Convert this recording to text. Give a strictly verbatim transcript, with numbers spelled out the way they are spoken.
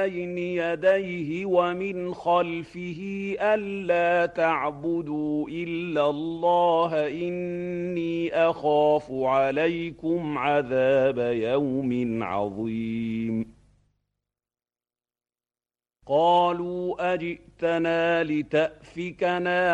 بين يديه ومن خلفه ألا تعبدوا إلا الله إني أخاف عليكم عذاب يوم عظيم قالوا أجئتنا لتأفكنا